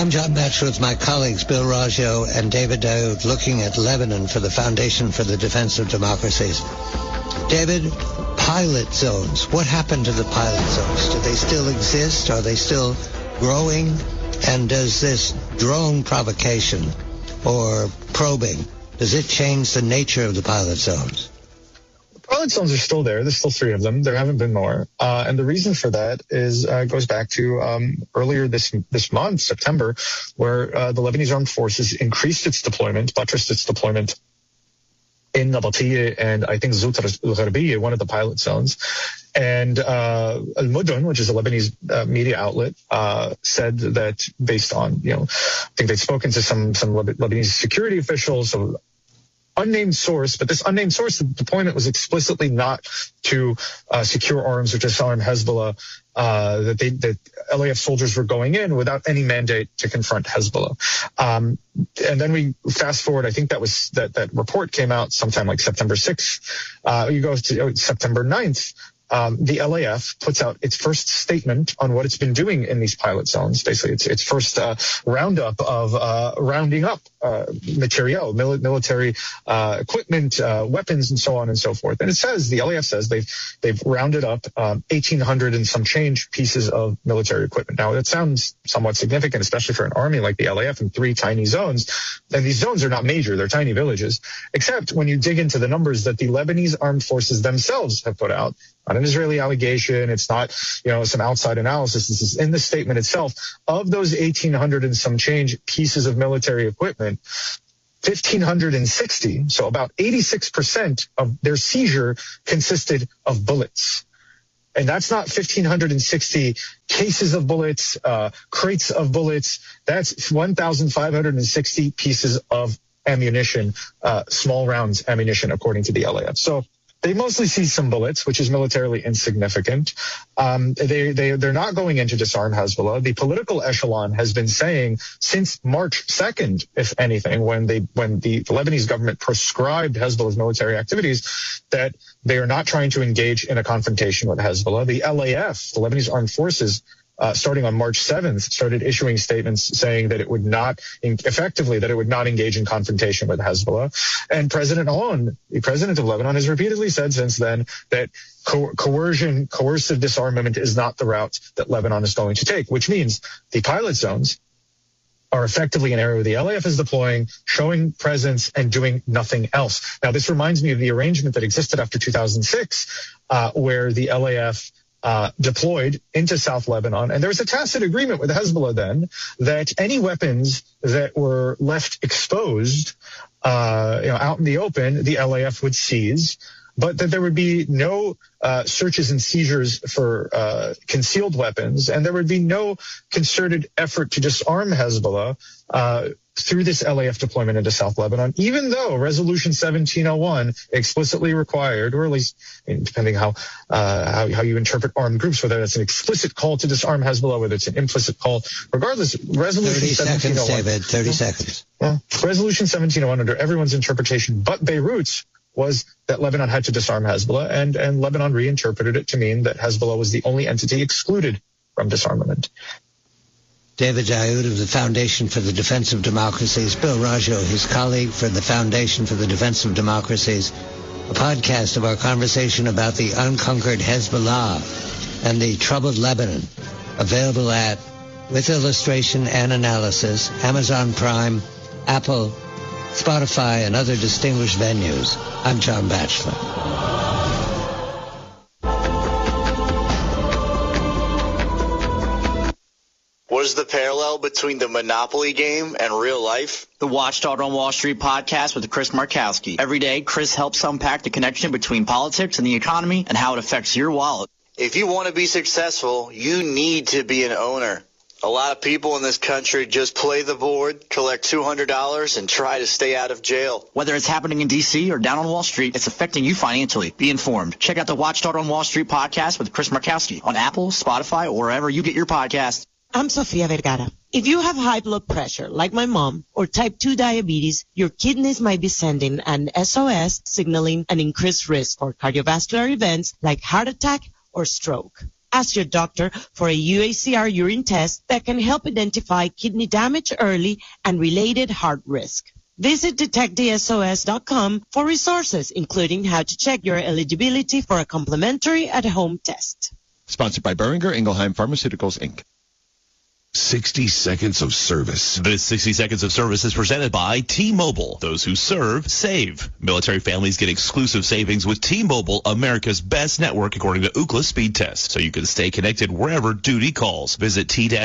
I'm John Batchelor with my colleagues Bill Raggio and David Daoud looking at Lebanon for the Foundation for the Defense of Democracies. David, pilot zones. What happened to the pilot zones? Do they still exist? Are they still growing? And does this drone provocation or probing, does it change the nature of the pilot zones? Pilot zones are still there. There's still 3 of them. There haven't been more. And the reason for that is goes back to earlier this month, September, where the Lebanese Armed Forces increased its deployment, buttressed its deployment in Nabateeh and I think Zut al-Gharbiyya, one of the pilot zones. And Al-Mudun, which is a Lebanese media outlet, said that based on, I think they'd spoken to some Lebanese security officials, so unnamed source, but this unnamed source, the deployment was explicitly not to secure arms or disarm Hezbollah, that LAF soldiers were going in without any mandate to confront Hezbollah. And then we fast forward, I think that report came out sometime like September 6th. You go to September 9th. The LAF puts out its first statement on what it's been doing in these pilot zones. Basically, its first roundup of rounding up material, military equipment, weapons, and so on and so forth. And it says, the LAF says they've rounded up 1,800 and some change pieces of military equipment. Now, that sounds somewhat significant, especially for an army like the LAF in 3 tiny zones. And these zones are not major; they're tiny villages. Except when you dig into the numbers that the Lebanese armed forces themselves have put out. Not an Israeli allegation. It's not, some outside analysis. This is in the statement itself. Of those 1,800 and some change pieces of military equipment, 1,560, so about 86% of their seizure consisted of bullets. And that's not 1,560 cases of bullets, crates of bullets. That's 1,560 pieces of ammunition, small rounds ammunition, according to the LAF. So they mostly see some bullets, which is militarily insignificant. They're not going in to disarm Hezbollah. The political echelon has been saying since March 2nd, if anything, when the Lebanese government proscribed Hezbollah's military activities, that they are not trying to engage in a confrontation with Hezbollah. The LAF, the Lebanese Armed Forces, starting on March 7th, started issuing statements saying that it would not engage in confrontation with Hezbollah. And President Aoun, the president of Lebanon, has repeatedly said since then that coercive disarmament is not the route that Lebanon is going to take, which means the pilot zones are effectively an area where the LAF is deploying, showing presence, and doing nothing else. Now, this reminds me of the arrangement that existed after 2006, where the LAF deployed into South Lebanon. And there was a tacit agreement with Hezbollah then that any weapons that were left exposed, out in the open, the LAF would seize, but that there would be no searches and seizures for concealed weapons, and there would be no concerted effort to disarm Hezbollah through this LAF deployment into South Lebanon, even though Resolution 1701 explicitly required, or at least depending how you interpret armed groups, whether that's an explicit call to disarm Hezbollah, whether it's an implicit call, regardless, Resolution 1701. 30 seconds, David, 30 seconds. Resolution 1701, under everyone's interpretation but Beirut's, was that Lebanon had to disarm Hezbollah, and Lebanon reinterpreted it to mean that Hezbollah was the only entity excluded from disarmament. David Daoud of the Foundation for the Defense of Democracies, Bill Raggio, his colleague for the Foundation for the Defense of Democracies, a podcast of our conversation about the unconquered Hezbollah and the troubled Lebanon, available at, with illustration and analysis, Amazon Prime, Apple, Spotify, and other distinguished venues. I'm John Batchelor. What is the parallel between the Monopoly game and real life? The Watchdog on Wall Street podcast with Chris Markowski. Every day, Chris helps unpack the connection between politics and the economy and how it affects your wallet. If you want to be successful, you need to be an owner. A lot of people in this country just play the board, collect $200, and try to stay out of jail. Whether it's happening in D.C. or down on Wall Street, it's affecting you financially. Be informed. Check out the Watchdog on Wall Street podcast with Chris Markowski on Apple, Spotify, or wherever you get your podcasts. I'm Sofia Vergara. If you have high blood pressure, like my mom, or type 2 diabetes, your kidneys might be sending an SOS signaling an increased risk for cardiovascular events like heart attack or stroke. Ask your doctor for a UACR urine test that can help identify kidney damage early and related heart risk. Visit DetectTheSOS.com for resources, including how to check your eligibility for a complimentary at-home test. Sponsored by Boehringer Ingelheim Pharmaceuticals, Inc. 60 seconds of service. This 60 seconds of service is presented by T-Mobile. Those who serve, save. Military families get exclusive savings with T-Mobile, America's best network according to Ookla speed test. So you can stay connected wherever duty calls. Visit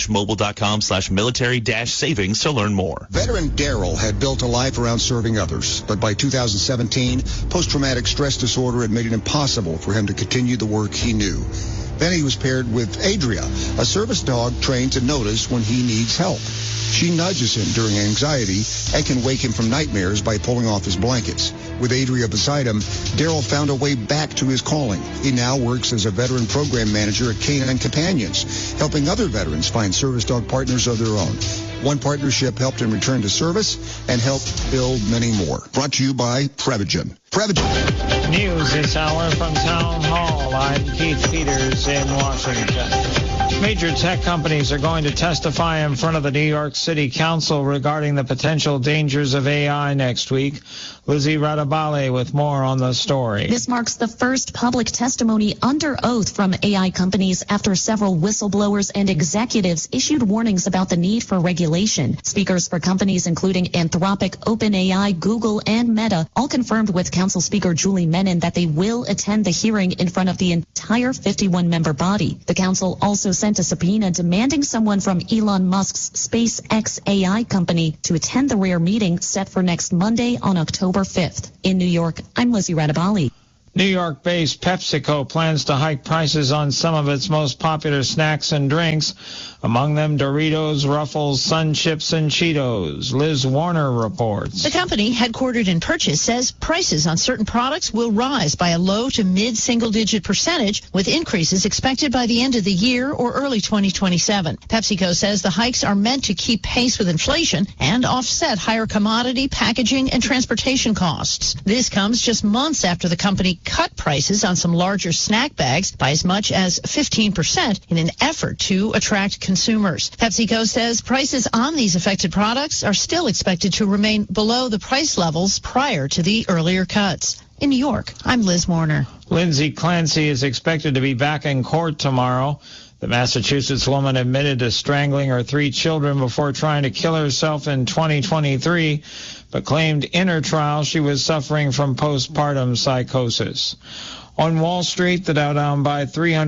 t-mobile.com/military-savings to learn more. Veteran Daryl had built a life around serving others, but by 2017, post-traumatic stress disorder had made it impossible for him to continue the work he knew. Then he was paired with Adria, a service dog trained to notice when he needs help. She nudges him during anxiety and can wake him from nightmares by pulling off his blankets. With Adria beside him, Daryl found a way back to his calling. He now works as a veteran program manager at Canine Companions, helping other veterans find service dog partners of their own. One partnership helped him return to service and helped build many more. Brought to you by Prevagen. Prevagen. News this hour from Town Hall. I'm Keith Peters in Washington. Major tech companies are going to testify in front of the New York City Council regarding the potential dangers of AI next week. Lizzie Radabale with more on the story. This marks the first public testimony under oath from AI companies after several whistleblowers and executives issued warnings about the need for regulation. Speakers for companies including Anthropic, OpenAI, Google, and Meta all confirmed with Council Speaker Julie Menin that they will attend the hearing in front of the entire 51-member body. The council also sent a subpoena demanding someone from Elon Musk's SpaceX AI company to attend the rare meeting set for next Monday on October 5th. In New York, I'm Lizzie Radabali. New York-based PepsiCo plans to hike prices on some of its most popular snacks and drinks, among them Doritos, Ruffles, Sun Chips, and Cheetos. Liz Warner reports. The company, headquartered in Purchase, says prices on certain products will rise by a low to mid-single-digit percentage, with increases expected by the end of the year or early 2027. PepsiCo says the hikes are meant to keep pace with inflation and offset higher commodity, packaging, and transportation costs. This comes just months after the company cut prices on some larger snack bags by as much as 15% in an effort to attract consumers. PepsiCo says prices on these affected products are still expected to remain below the price levels prior to the earlier cuts. In New York, I'm Liz Warner. Lindsay Clancy is expected to be back in court tomorrow. The Massachusetts woman admitted to strangling her 3 children before trying to kill herself in 2023, but claimed in her trial she was suffering from postpartum psychosis. On Wall Street, the Dow down by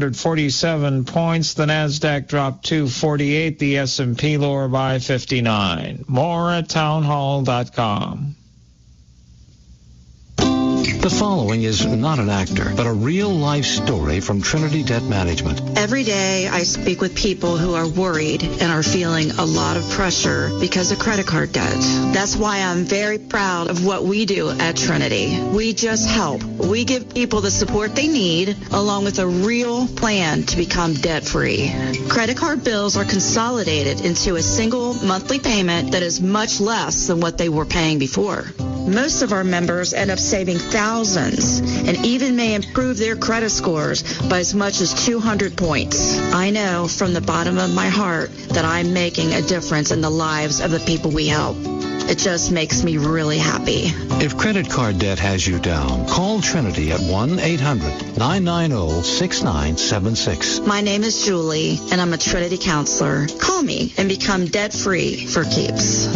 347 points. The Nasdaq dropped 248. The S&P lower by 59. More at townhall.com. The following is not an actor, but a real-life story from Trinity Debt Management. Every day I speak with people who are worried and are feeling a lot of pressure because of credit card debt. That's why I'm very proud of what we do at Trinity. We just help. We give people the support they need, along with a real plan to become debt-free. Credit card bills are consolidated into a single monthly payment that is much less than what they were paying before. Most of our members end up saving thousands and even may improve their credit scores by as much as 200 points. I know from the bottom of my heart that I'm making a difference in the lives of the people we help. It just makes me really happy. If credit card debt has you down, call Trinity at 1-800-990-6976. My name is Julie, and I'm a Trinity counselor. Call me and become debt-free for keeps.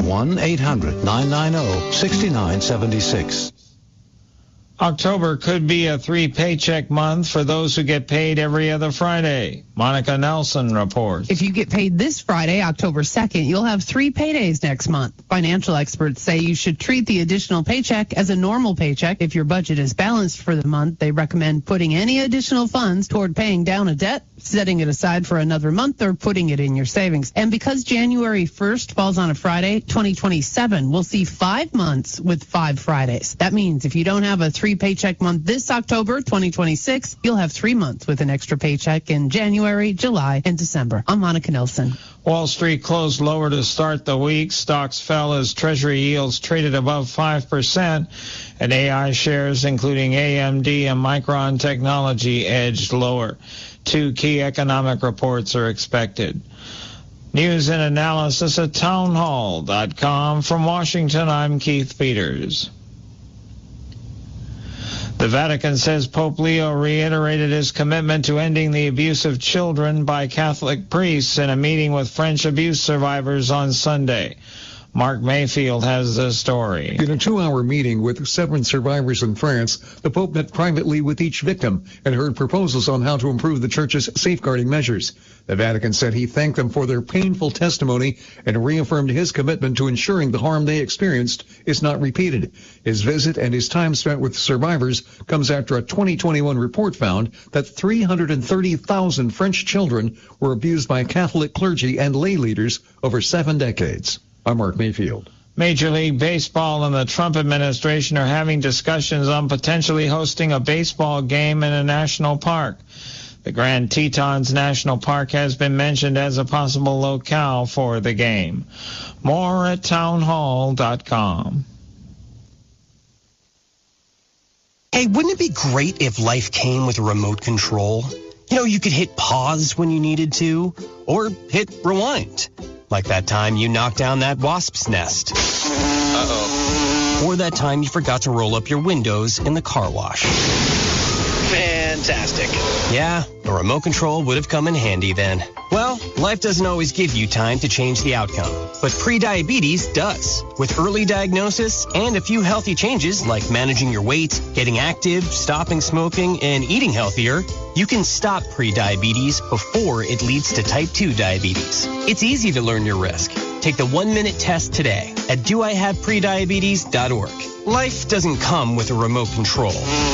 1-800-990-6976. October could be a 3-paycheck month for those who get paid every other Friday. Monica Nelson reports. If you get paid this Friday, October 2nd, you'll have 3 paydays next month. Financial experts say you should treat the additional paycheck as a normal paycheck. If your budget is balanced for the month, they recommend putting any additional funds toward paying down a debt, setting it aside for another month, or putting it in your savings. And because January 1st falls on a Friday, 2027 will see 5 months with 5 Fridays. That means if you don't have a 3-paycheck month this October, 2026, you'll have 3 months with an extra paycheck in January, July, and December. I'm Monica Nelson. Wall Street closed lower to start the week. Stocks fell as Treasury yields traded above 5%, and AI shares, including AMD and Micron Technology, edged lower. 2 key economic reports are expected. News and analysis at townhall.com. From Washington, I'm Keith Peters. The Vatican says Pope Leo reiterated his commitment to ending the abuse of children by Catholic priests in a meeting with French abuse survivors on Sunday. Mark Mayfield has the story. In a 2-hour meeting with 7 survivors in France, the Pope met privately with each victim and heard proposals on how to improve the Church's safeguarding measures. The Vatican said he thanked them for their painful testimony and reaffirmed his commitment to ensuring the harm they experienced is not repeated. His visit and his time spent with survivors comes after a 2021 report found that 330,000 French children were abused by Catholic clergy and lay leaders over 7 decades. I'm Mark Mayfield. Major League Baseball and the Trump administration are having discussions on potentially hosting a baseball game in a national park. The Grand Tetons National Park has been mentioned as a possible locale for the game. More at townhall.com. Hey, wouldn't it be great if life came with a remote control? You know, you could hit pause when you needed to, or hit rewind. Like that time you knocked down that wasp's nest. Uh-oh. Or that time you forgot to roll up your windows in the car wash. Fantastic. Yeah, a remote control would have come in handy then. Well, life doesn't always give you time to change the outcome, but prediabetes does. With early diagnosis and a few healthy changes like managing your weight, getting active, stopping smoking, and eating healthier, you can stop prediabetes before it leads to type 2 diabetes. It's easy to learn your risk. Take the 1-minute test today at doihaveprediabetes.org. Life doesn't come with a remote control.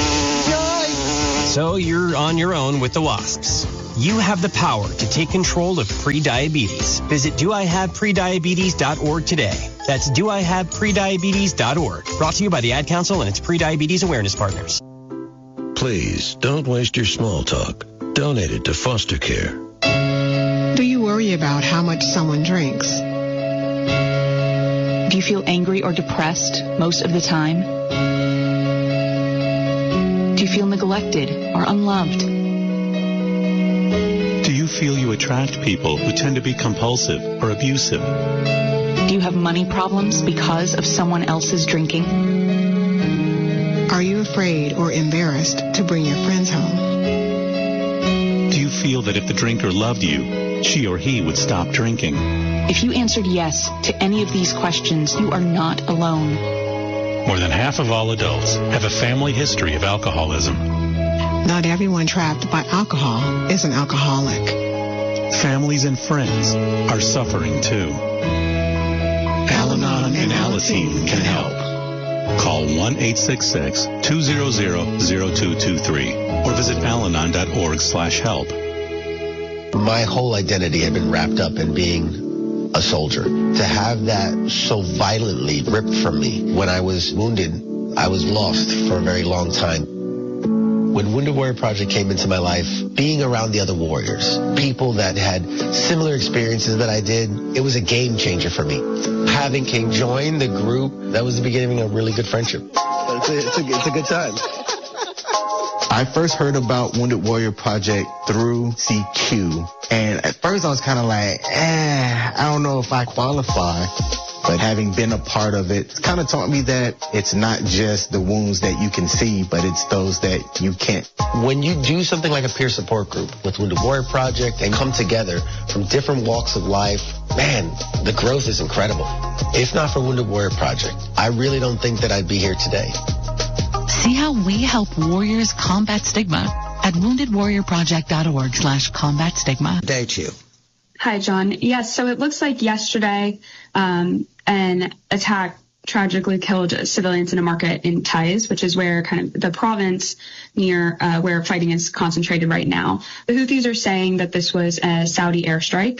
So you're on your own with the wasps. You have the power to take control of prediabetes. Visit doihaveprediabetes.org today. That's doihaveprediabetes.org. Brought to you by the Ad Council and its Prediabetes Awareness Partners. Please don't waste your small talk. Donate it to foster care. Do you worry about how much someone drinks? Do you feel angry or depressed most of the time? Do you feel neglected or unloved? Do you feel you attract people who tend to be compulsive or abusive? Do you have money problems because of someone else's drinking? Are you afraid or embarrassed to bring your friends home? Do you feel that if the drinker loved you, she or he would stop drinking? If you answered yes to any of these questions, you are not alone. More than half of all adults have a family history of alcoholism. Not everyone trapped by alcohol is an alcoholic. Families and friends are suffering too. Al-Anon and Alateen can help. Call 1-866-200-0223 or visit alanon.org/help. My whole identity had been wrapped up in being a soldier. To have that so violently ripped from me when I was wounded, I was lost for a very long time. When Wounded Warrior Project came into my life, being around the other warriors, people that had similar experiences that I did, it was a game changer for me. Having King join the group, that was the beginning of a really good friendship. It's a good time. I first heard about Wounded Warrior Project through CQ. And at first I was kind of like, I don't know if I qualify. But having been a part of it, it's kind of taught me that it's not just the wounds that you can see, but it's those that you can't. When you do something like a peer support group with Wounded Warrior Project and come together from different walks of life, man, the growth is incredible. If not for Wounded Warrior Project, I really don't think that I'd be here today. See how we help warriors combat stigma at woundedwarriorproject.org/combat stigma. Date you. Hi, John. Yes, so it looks like yesterday an attack tragically killed civilians in a market in Taiz, which is where kind of the province near where fighting is concentrated right now. The Houthis are saying that this was a Saudi airstrike.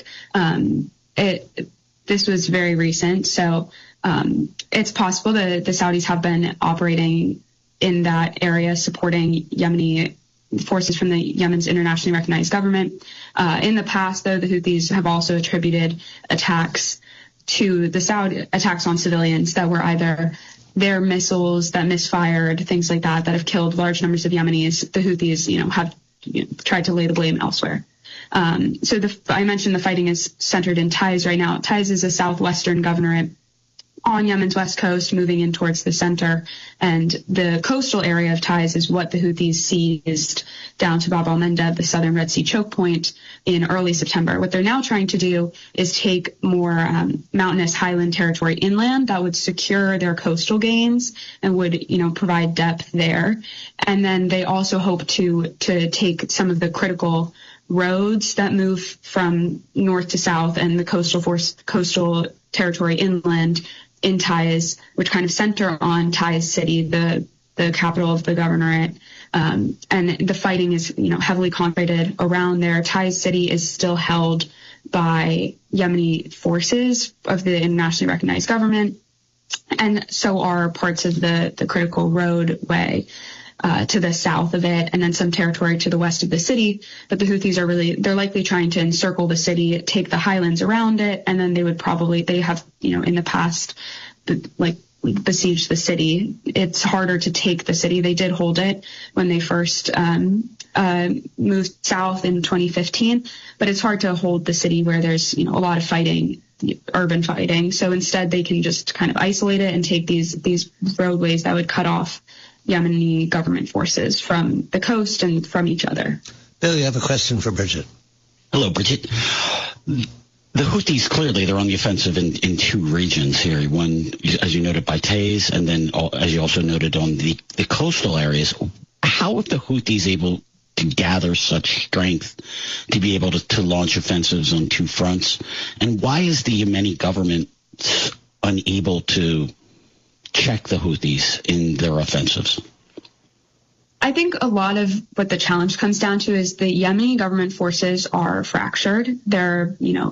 This was very recent, so it's possible that the Saudis have been operating in that area, supporting Yemeni forces from the Yemen's internationally recognized government. In the past, though, the Houthis have also attributed attacks to the Saudi attacks on civilians that were either their missiles that misfired, things like that have killed large numbers of Yemenis. The Houthis, have tried to lay the blame elsewhere. So I mentioned the fighting is centered in Taiz right now. Taiz is a southwestern governorate on Yemen's west coast, moving in towards the center. And the coastal area of Taiz is what the Houthis seized down to Bab al-Mandeb, the southern Red Sea choke point, in early September. What they're now trying to do is take more mountainous highland territory inland that would secure their coastal gains and would, provide depth there. And then they also hope to take some of the critical roads that move from north to south and the coastal territory inland in Taiz, which kind of center on Taiz city, the capital of the governorate. And the fighting is, heavily concentrated around there. Taiz city is still held by Yemeni forces of the internationally recognized government. And so are parts of the critical roadway to the south of it, and then some territory to the west of the city. But the Houthis they're likely trying to encircle the city, take the highlands around it, and then they have, in the past, besieged the city. It's harder to take the city. They did hold it when they first moved south in 2015, but it's hard to hold the city where there's, a lot of fighting, urban fighting. So instead they can just kind of isolate it and take these roadways that would cut off Yemeni government forces from the coast and from each other. Bill, you have a question for Bridget. Hello, Bridget. The Houthis, clearly, they're on the offensive in two regions here. One, as you noted, by Taiz, and then, as you also noted, on the coastal areas. How are the Houthis able to gather such strength to be able to launch offensives on two fronts? And why is the Yemeni government unable to check the Houthis in their offensives? I think a lot of what the challenge comes down to is the Yemeni government forces are fractured. They're,